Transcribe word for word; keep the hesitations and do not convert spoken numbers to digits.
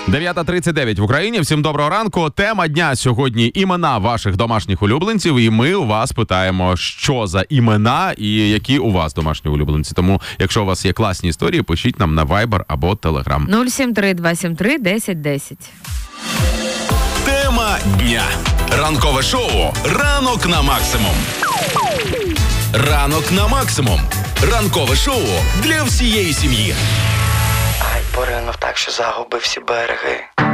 дев'ята тридцять дев'ять в Україні. Всім доброго ранку. Тема дня сьогодні – імена ваших домашніх улюбленців. І ми у вас питаємо, що за імена і які у вас домашні улюбленці. Тому, якщо у вас є класні історії, пишіть нам на Viber або Telegram. нуль сім три два сім три десять десять. Тема дня. Ранкове шоу «Ранок на максимум». «Ранок на максимум». Ранкове шоу для всієї сім'ї. Ай, поринув так, що загубив всі береги.